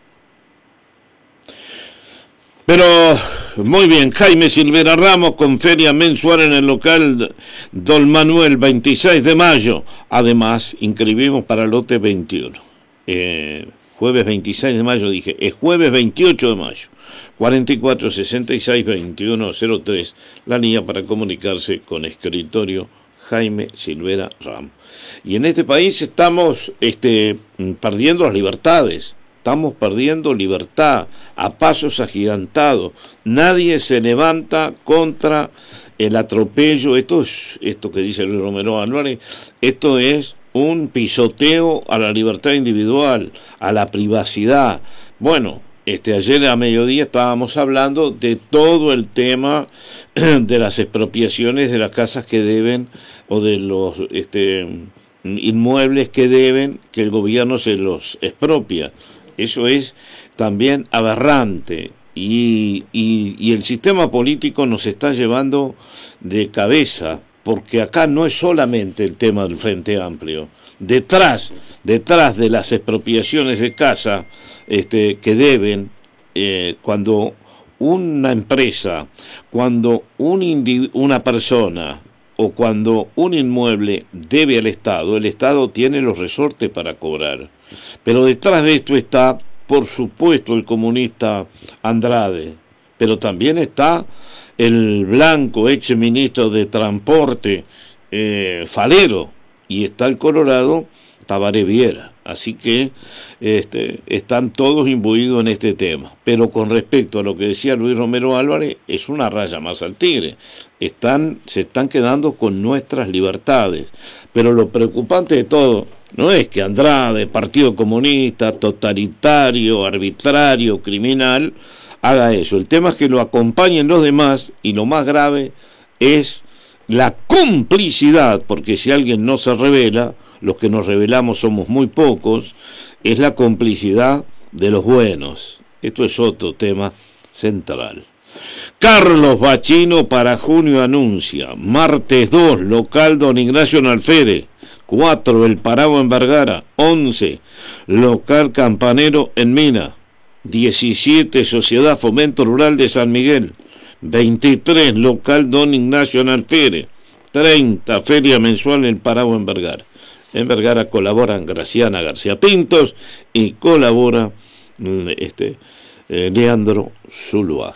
Pero muy bien, Jaime Silvera Ramos con feria mensual en el local Don Manuel, veintiséis de mayo. Además, inscribimos para el lote veintiuno. Eh, jueves veintiséis de mayo, dije, es jueves veintiocho de mayo. cuarenta y cuatro sesenta y seis veintiuno cero tres, la línea para comunicarse con escritorio Jaime Silvera Ramos. Y en este país estamos este, perdiendo las libertades. Estamos perdiendo libertad a pasos agigantados. Nadie se levanta contra el atropello. Esto es esto que dice Luis Romero Álvarez. Esto es un pisoteo a la libertad individual, a la privacidad. Bueno, este ayer a mediodía estábamos hablando de todo el tema de las expropiaciones de las casas que deben o de los este, inmuebles que deben, que el gobierno se los expropia. Eso es también aberrante y, y, y el sistema político nos está llevando de cabeza, porque acá no es solamente el tema del Frente Amplio. Detrás, detrás de las expropiaciones de casa este, que deben, eh, cuando una empresa, cuando un individu- una persona o cuando un inmueble debe al Estado, el Estado tiene los resortes para cobrar. Pero detrás de esto está, por supuesto, el comunista Andrade, pero también está el blanco ex ministro de Transporte, eh, Falero, y está el colorado Tabaré Viera. Así que este, están todos imbuidos en este tema. Pero con respecto a lo que decía Luis Romero Álvarez, es una raya más al tigre. Están, se están quedando con nuestras libertades. Pero lo preocupante de todo no es que Andrade, Partido Comunista, totalitario, arbitrario, criminal, haga eso. El tema es que lo acompañen los demás, y lo más grave es la complicidad, porque si alguien no se revela, los que nos revelamos somos muy pocos, es la complicidad de los buenos. Esto es otro tema central. Carlos Bachino para junio anuncia, martes dos, local Don Ignacio Alférez, cuatro, El Parabo en Vergara, once, local Campanero en Mina, diecisiete, Sociedad Fomento Rural de San Miguel, veintitrés, local Don Ignacio Alférez, treinta, feria mensual El Parabo en Vergara. En Vergara colaboran Graciana García Pintos y colabora este, eh, Leandro Zuluaga.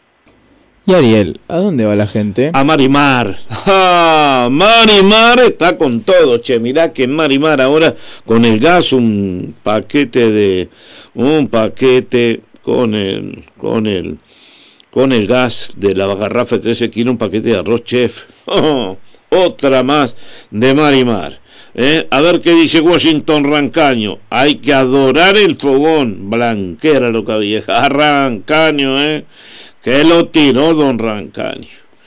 Y Ariel, ¿a dónde va la gente? A Marimar. ¡Ah! Marimar está con todo, che. Mirá que en Marimar ahora con el gas un paquete de un paquete con el con el con el gas de la garrafa de trece kilos, un paquete de arroz chef. Oh, otra más de Marimar. ¿Eh? A ver qué dice Washington Rancaño. Hay que adorar el fogón. Blanquera loca vieja. Rancaño, ¿eh? Que lo tiró don Rancaño.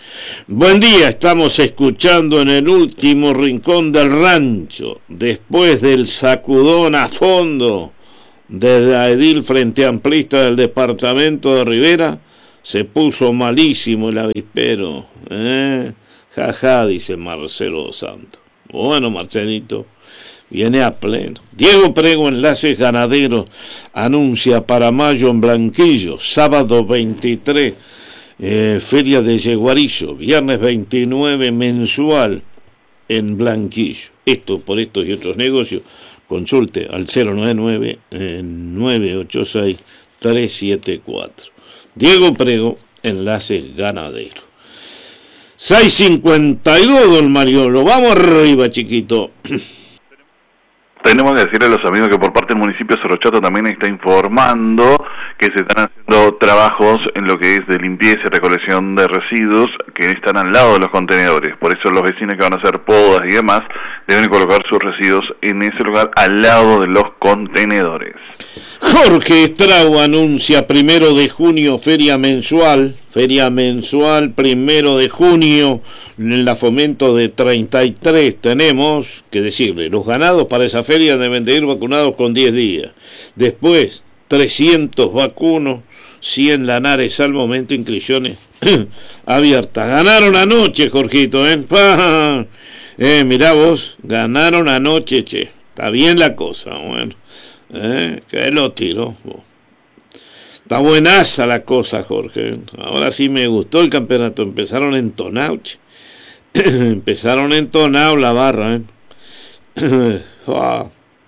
Buen día, estamos escuchando en el último rincón del rancho, después del sacudón a fondo de la edil Frente Amplista del departamento de Rivera, se puso malísimo el avispero, ¿eh? Jaja, dice Marcelo Dos Santos. Bueno, Marcelito, viene a pleno. Diego Prego, Enlaces Ganaderos, anuncia para mayo en Blanquillo, sábado veintitrés, eh, Feria de Yeguarillo, viernes veintinueve, mensual en Blanquillo. Esto por estos y otros negocios, consulte al cero nueve nueve, nueve ocho seis, tres siete cuatro. Diego Prego, Enlaces Ganaderos. seis cincuenta y dos, don Mariolo. Vamos arriba, chiquito. Tenemos que decirle a los amigos que por parte del municipio de Sorochato también está informando que se están haciendo trabajos en lo que es de limpieza y recolección de residuos que están al lado de los contenedores. Por eso los vecinos que van a hacer podas y demás deben colocar sus residuos en ese lugar al lado de los contenedores. Jorge Estrau anuncia primero de junio feria mensual, feria mensual primero de junio, en la Fomento de treinta y tres. Tenemos que decirle, los ganados para esa feria deben de ir vacunados con diez días. Después, trescientos vacunos, cien lanares al momento, inscripciones abiertas. Ganaron anoche, Jorgito, ¿eh? eh mirá vos, ganaron anoche, che. Está bien la cosa, bueno. Eh, que lo tiró. Está buenaza la cosa, Jorge. Ahora sí me gustó el campeonato. Empezaron entonados. Empezaron entonados la barra. ¿eh? ah.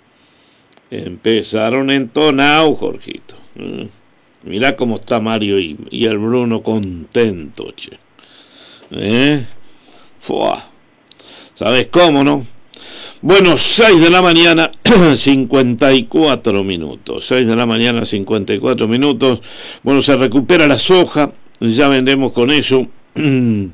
Empezaron entonados, Jorgito. Eh. Mira cómo está Mario y, y el Bruno contento, che. ¿Eh? Fua. ¿Sabes cómo, no? Bueno, seis de la mañana, cincuenta y cuatro minutos. seis de la mañana, cincuenta y cuatro minutos. Bueno, se recupera la soja. Ya vendemos con eso en,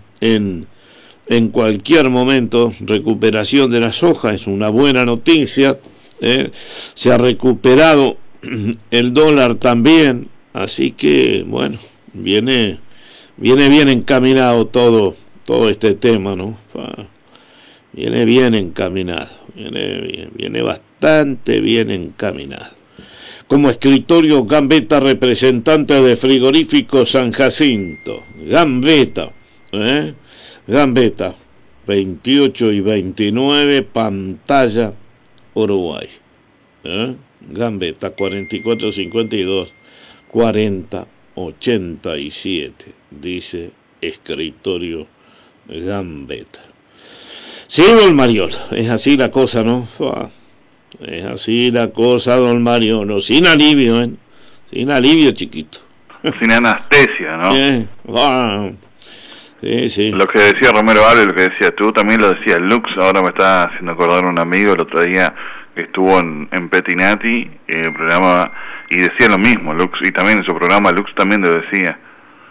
en cualquier momento. Recuperación de la soja es una buena noticia. ¿eh? Se ha recuperado el dólar también. Así que, bueno, viene, viene bien encaminado todo, todo este tema, ¿no? Viene bien encaminado, viene, viene, viene bastante bien encaminado. Como escritorio, Gambetta, representante de Frigorífico San Jacinto. Gambetta, ¿eh? Gambetta, veintiocho y veintinueve, Pantalla, Uruguay. ¿eh? Gambetta, cuarenta y cuatro cincuenta y dos, cuarenta ochenta y siete, dice escritorio Gambetta. Sí, don Mariolo, es así la cosa, ¿no? Es así la cosa, don Mariolo, sin alivio, ¿eh? Sin alivio, chiquito. Sin anestesia, ¿no? Eh, ah, sí, sí. Lo que decía Romero Vale, lo que decía tú, también lo decía Lux, ahora me está haciendo acordar un amigo el otro día que estuvo en, en Petinati, en el programa, y decía lo mismo, Lux, y también en su programa Lux también lo decía.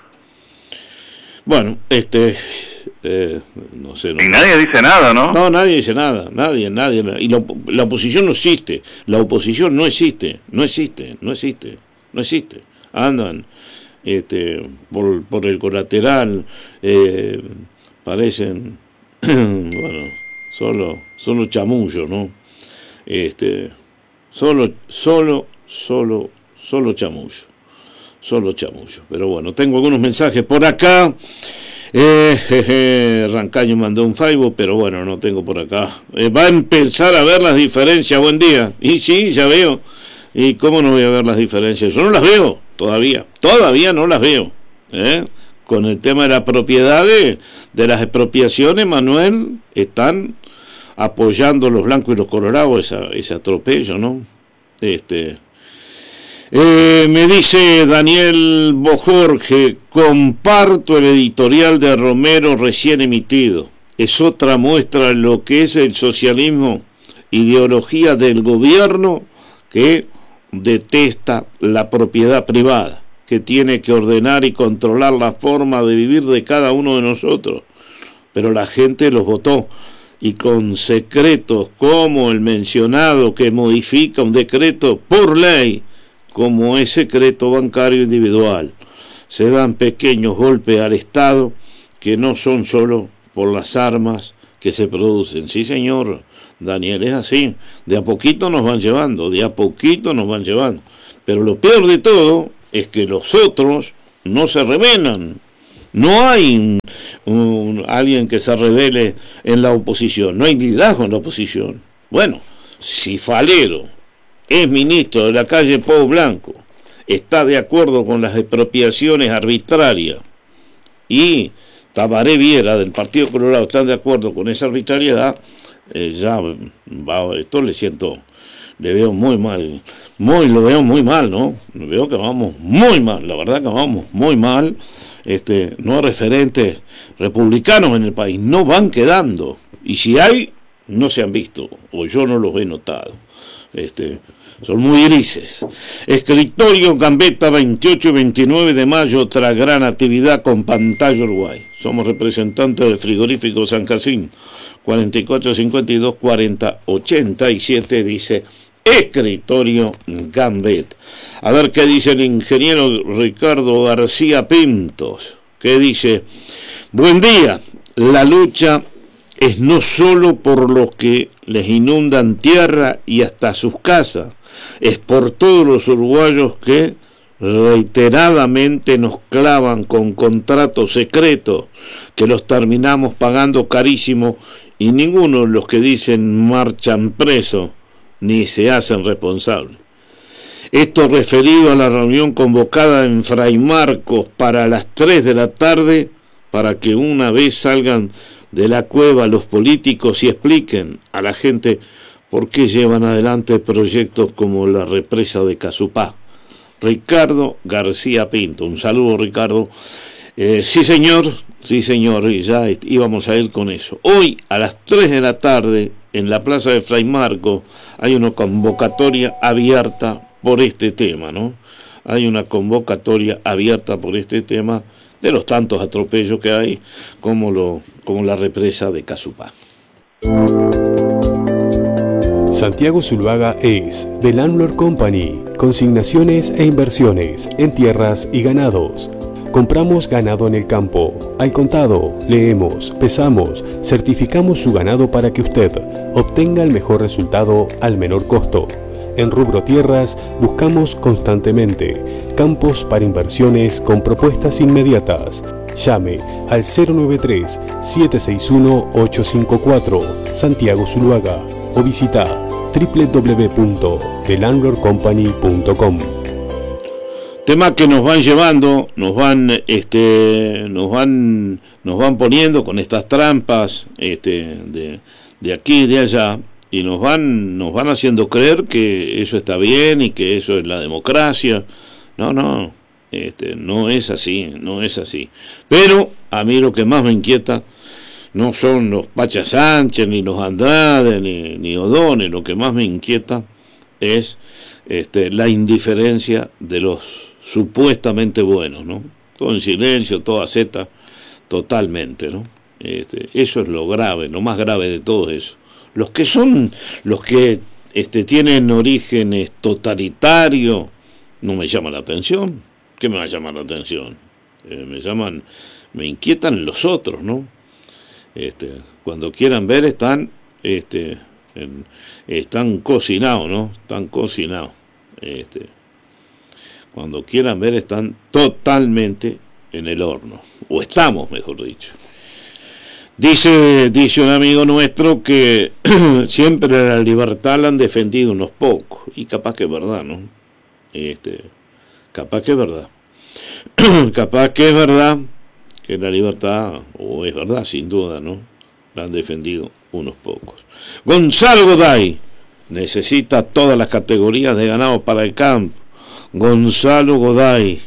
Bueno, este... Eh, no sé, no, y nadie dice nada, ¿no? No, nadie dice nada, nadie, nadie. Y la, la oposición no existe, la oposición no existe, no existe, no existe, no existe. Andan este, por, por el colateral, eh, parecen, bueno, solo, solo chamullos, ¿no? Este, solo, solo, solo, solo chamullo, solo chamullo. Pero bueno, tengo algunos mensajes por acá. Eh, jeje, Rancaño mandó un Facebook, pero bueno, no tengo por acá. Eh, va a empezar a ver las diferencias, buen día. Y sí, ya veo. ¿Y cómo no voy a ver las diferencias? Yo no las veo todavía, todavía no las veo. ¿eh? Con el tema de la propiedad, de, de las expropiaciones, Manuel, están apoyando los blancos y los colorados esa, ese atropello, ¿no? Este... Eh, me dice Daniel Bojorge, comparto el editorial de Romero recién emitido. Es otra muestra de lo que es el socialismo, ideología del gobierno que detesta la propiedad privada, que tiene que ordenar y controlar la forma de vivir de cada uno de nosotros. Pero la gente los votó, y con secretos como el mencionado que modifica un decreto por ley, como es secreto bancario individual, se dan pequeños golpes al Estado que no son solo por las armas que se producen. Sí, señor, Daniel, es así. De a poquito nos van llevando, de a poquito nos van llevando. Pero lo peor de todo es que los otros no se rebelan. No hay un, un, alguien que se rebele en la oposición, no hay liderazgo en la oposición. Bueno, si Falero es ministro de la calle Pau Blanco, está de acuerdo con las expropiaciones arbitrarias, y Tabaré Viera del Partido Colorado están de acuerdo con esa arbitrariedad, eh, ya va, esto le siento, le veo muy mal, muy lo veo muy mal, ¿no? Veo que vamos muy mal, la verdad que vamos muy mal. Este, no hay referentes republicanos en el país, no van quedando, y si hay, no se han visto, o yo no los he notado. Este, son muy grises. Escritorio Gambetta, veintiocho y veintinueve de mayo, otra gran actividad con pantalla Uruguay. Somos representantes del frigorífico San Jacinto, cuarenta y cuatro cincuenta y dos cuarenta ochenta y siete, dice Escritorio Gambetta. A ver qué dice el ingeniero Ricardo García Pintos, que dice: buen día, la lucha es no solo por los que les inundan tierra y hasta sus casas, es por todos los uruguayos que reiteradamente nos clavan con contratos secretos que los terminamos pagando carísimo, y ninguno de los que dicen marchan presos ni se hacen responsables. Esto referido a la reunión convocada en Fray Marcos para las tres de la tarde, para que una vez salgan de la cueva los políticos y expliquen a la gente por qué llevan adelante proyectos como la represa de Casupá. Ricardo García Pinto. Un saludo, Ricardo. Eh, sí, señor, sí, señor, y ya íbamos a ir con eso. Hoy, a las tres de la tarde, en la plaza de Fray Marcos, hay una convocatoria abierta por este tema, ¿no? Hay una convocatoria abierta por este tema, de los tantos atropellos que hay, como, lo, como la represa de Casupá. Santiago Zuluaga es The Landlord Company, consignaciones e inversiones en tierras y ganados. Compramos ganado en el campo, al contado, leemos, pesamos, certificamos su ganado para que usted obtenga el mejor resultado al menor costo. En rubro tierras buscamos constantemente campos para inversiones con propuestas inmediatas. Llame al cero nueve tres, siete seis uno, ocho cinco cuatro, Santiago Zuluaga, o visita doble u doble u doble u punto the landlord company punto com. Temas que nos van llevando, nos van, este, nos van, nos van poniendo con estas trampas, este, de, de aquí y de allá, y nos van, nos van haciendo creer que eso está bien y que eso es la democracia. No, no, este, no es así, no es así. Pero a mí lo que más me inquieta no son los Pacha Sánchez, ni los Andrade, ni, ni O'Donnell. Lo que más me inquieta es este, la indiferencia de los supuestamente buenos, ¿no? Todo en silencio, toda zeta, totalmente, ¿no? Este, eso es lo grave, lo más grave de todo eso. Los que son, los que este, tienen orígenes totalitarios, no me llaman la atención. ¿Qué me va a llamar la atención? Eh, me llaman, me inquietan los otros, ¿no? Este, cuando quieran ver están, este, en, están cocinados, ¿no? Están cocinados. Este, cuando quieran ver están totalmente en el horno, o estamos, mejor dicho. Dice, dice un amigo nuestro que siempre la libertad la han defendido unos pocos, y capaz que es verdad, ¿no? Este, capaz que es verdad. Capaz que es verdad que la libertad, o es verdad sin duda, ¿no? La han defendido unos pocos. Gonzalo Goday necesita todas las categorías de ganado para el campo. Gonzalo Goday,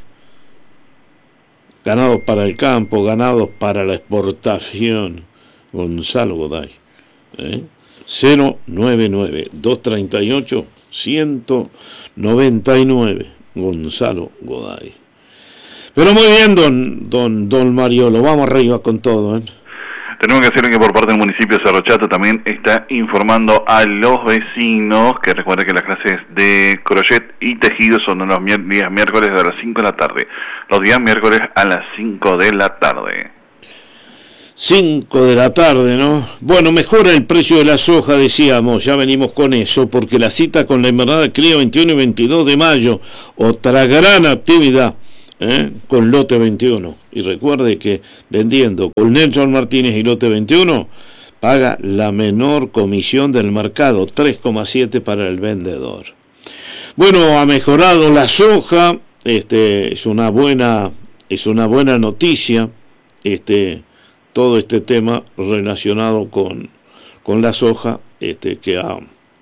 ganados para el campo, ganados para la exportación. Gonzalo Goday, ¿eh? cero nueve nueve, dos tres ocho, uno nueve nueve, Gonzalo Goday. Pero muy bien, don, don, don Mariolo, vamos arriba con todo, ¿eh? Tenemos que decir que por parte del municipio de Cerro Chato también está informando a los vecinos que recuerden que las clases de crochet y tejido son los días miércoles a las cinco de la tarde. Los días miércoles a las cinco de la tarde. cinco de la tarde, ¿no? Bueno, mejora el precio de la soja, decíamos, ya venimos con eso, porque la cita con la invernada cría veintiuno y veintidós de mayo, otra gran actividad, ¿eh? Con lote veintiuno. Y recuerde que vendiendo con Nelson Martínez y lote veintiuno, paga la menor comisión del mercado, tres coma siete para el vendedor. Bueno, ha mejorado la soja, este, es una buena, es una buena noticia, este, todo este tema relacionado con, con la soja, este, que ha,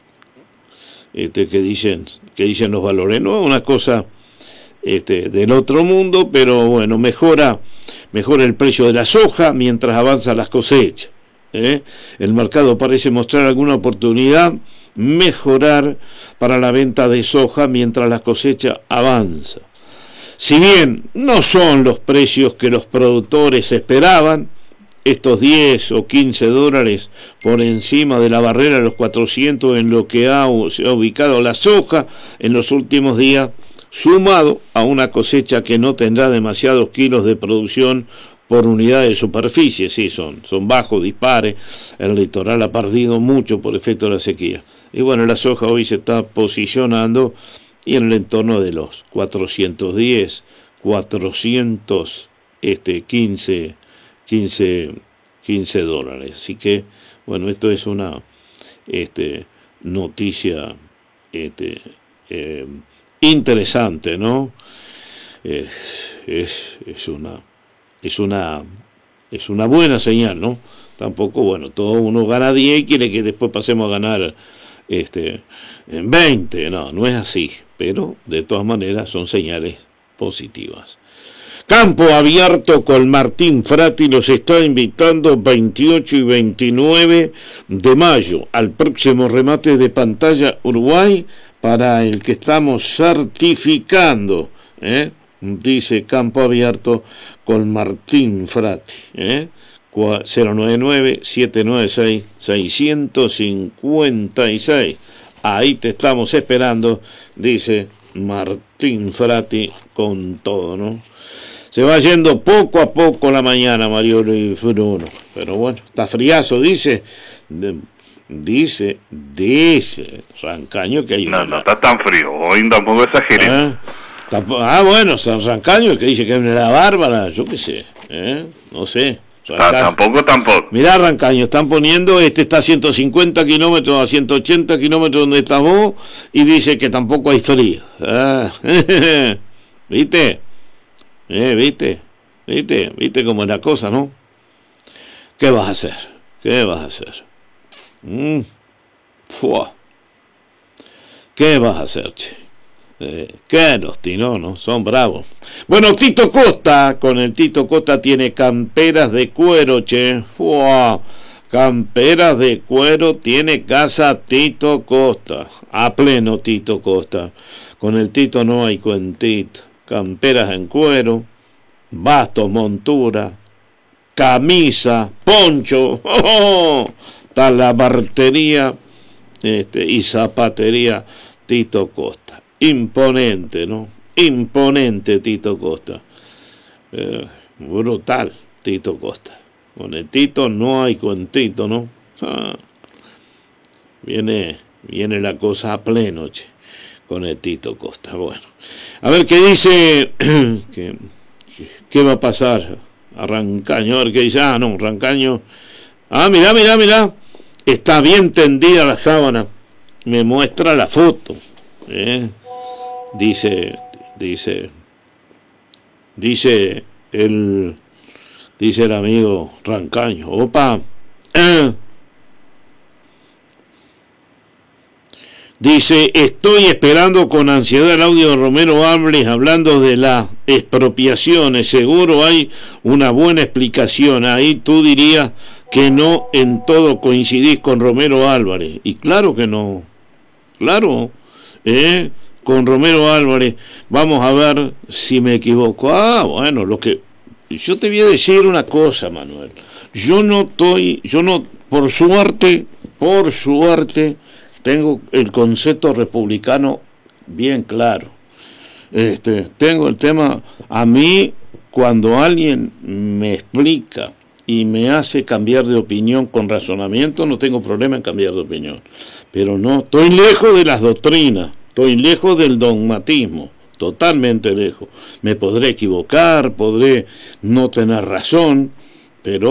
este, que dicen, que dicen los valores, no es una cosa, este, del otro mundo, pero bueno, mejora, mejora el precio de la soja mientras avanzan las cosechas. ¿eh? El mercado parece mostrar alguna oportunidad, mejorar para la venta de soja mientras la cosecha avanza. Si bien no son los precios que los productores esperaban, estos diez o quince dólares por encima de la barrera de los cuatrocientos en lo que ha, se ha ubicado la soja en los últimos días, sumado a una cosecha que no tendrá demasiados kilos de producción por unidad de superficie, sí, son, son bajos, dispares, el litoral ha perdido mucho por efecto de la sequía. Y bueno, la soja hoy se está posicionando y en el entorno de los cuatrocientos diez, cuatrocientos quince, quince, quince dólares. Así que, bueno, esto es una este, noticia este, eh, interesante, ¿no? Eh, es, es una... Es una, es una buena señal, ¿no? Tampoco, bueno, todo uno gana diez y quiere que después pasemos a ganar este, veinte. No, no es así. Pero, de todas maneras, son señales positivas. Campo Abierto con Martín Frati los está invitando veintiocho y veintinueve de mayo al próximo remate de Pantalla Uruguay para el que estamos certificando, ¿eh? Dice Campo Abierto con Martín Frati, ¿eh? cero nueve nueve, siete nueve seis, seis cinco seis. Ahí te estamos esperando, dice Martín Frati con todo, ¿no? Se va yendo poco a poco la mañana, Mariolo y Bruno. Pero bueno, está friazo, dice. Dice, dice Rancaño que hay No, una... no está tan frío, hoy tampoco exageré. ¿Eh? Ah, bueno, San Rancaño, que dice que es la bárbara, yo qué sé, ¿eh? No sé. Ah, tampoco, tampoco. Mirá, Rancaño, están poniendo, este está a ciento cincuenta kilómetros, a ciento ochenta kilómetros donde estás vos, y dice que tampoco hay frío. Ah, ¿viste? Eh, ¿Viste? ¿Viste? ¿Viste cómo es la cosa, no? ¿Qué vas a hacer? ¿Qué vas a hacer? Mm. Fua. ¿Qué vas a hacer, che? Eh, ¿Qué los tinonos? Son bravos. Bueno, Tito Costa, con el Tito Costa tiene camperas de cuero, che. Fua. Camperas de cuero tiene casa Tito Costa. A pleno Tito Costa. Con el Tito no hay cuentito. Camperas en cuero, bastos, montura, camisa, poncho, oh, oh, talabartería este, y zapatería Tito Costa. Imponente, ¿no? Imponente Tito Costa. Eh, brutal Tito Costa. Con el Tito no hay cuentito, ¿no? Ah, viene, viene la cosa a pleno, che, con el Tito Costa. Bueno, a ver qué dice, qué, qué va a pasar a Rancaño, a ver qué dice. Ah, no, Rancaño. Ah, mirá, mirá, mirá. Está bien tendida la sábana. Me muestra la foto. ¿eh? Dice, dice, dice el, dice el amigo Rancaño. Opa. Eh. Dice, estoy esperando con ansiedad el audio de Romero Álvarez hablando de las expropiaciones. Seguro hay una buena explicación. Ahí tú dirías que no en todo coincidís con Romero Álvarez. Y claro que no. Claro. ¿eh? Con Romero Álvarez. Vamos a ver si me equivoco. Ah, bueno, lo que... Yo te voy a decir una cosa, Manuel. Yo no estoy... Yo no... Por suerte, por suerte... Tengo el concepto republicano bien claro. Este, tengo el tema, a mí, cuando alguien me explica y me hace cambiar de opinión con razonamiento, no tengo problema en cambiar de opinión. Pero no, estoy lejos de las doctrinas, estoy lejos del dogmatismo, totalmente lejos. Me podré equivocar, podré no tener razón,